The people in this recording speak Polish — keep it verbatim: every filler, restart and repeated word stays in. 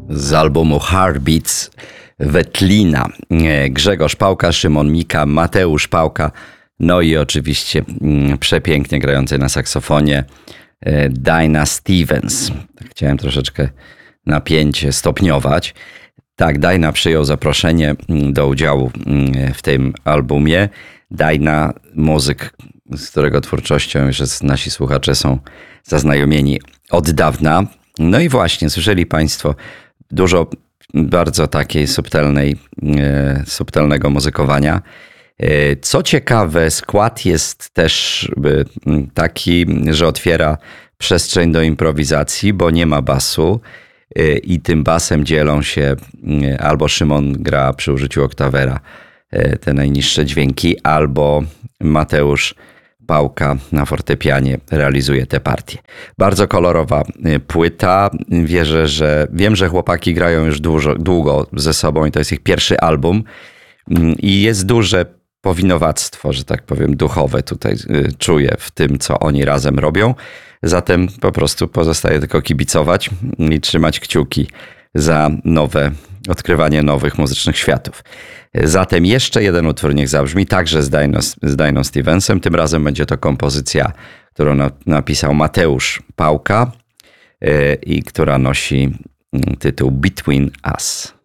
z albumu Heartbeats Wetlina. Grzegorz Pałka, Szymon Mika, Mateusz Pałka, no i oczywiście przepięknie grający na saksofonie Dinah Stevens. Chciałem troszeczkę napięcie stopniować. Tak, Dinah przyjął zaproszenie do udziału w tym albumie. Dinah, muzyk, z którego twórczością już nasi słuchacze są zaznajomieni od dawna. No i właśnie, słyszeli Państwo dużo bardzo takiej subtelnej, e, subtelnego muzykowania. E, co ciekawe, skład jest też e, taki, że otwiera przestrzeń do improwizacji, bo nie ma basu e, i tym basem dzielą się e, albo Szymon gra przy użyciu oktawera e, te najniższe dźwięki, albo Mateusz Pałka na fortepianie realizuje te partie. Bardzo kolorowa płyta. Wierzę, że wiem, że chłopaki grają już dużo, długo ze sobą i to jest ich pierwszy album. I jest duże powinowactwo, że tak powiem, duchowe tutaj czuję w tym, co oni razem robią. Zatem po prostu pozostaje tylko kibicować i trzymać kciuki za nowe, odkrywanie nowych muzycznych światów. Zatem jeszcze jeden utwór niech zabrzmi, także z Dinah, z Dinah Stevensem. Tym razem będzie to kompozycja, którą na, napisał Mateusz Pałka yy, i która nosi tytuł Between Us.